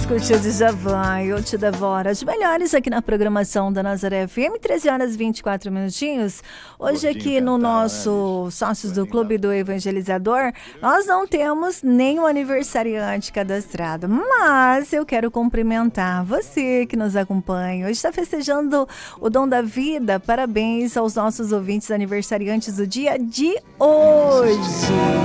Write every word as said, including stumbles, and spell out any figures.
curtir de Djavan, Eu Te Devoro. As melhores aqui na programação da Nazaré F M, treze horas e vinte e quatro minutinhos. Hoje aqui no nosso Sócios do Clube do Evangelizador, nós não temos nenhum aniversariante cadastrado, mas eu quero cumprimentar você que nos acompanha. Hoje está festejando o dom da vida. Parabéns aos nossos ouvintes aniversariantes do dia de hoje.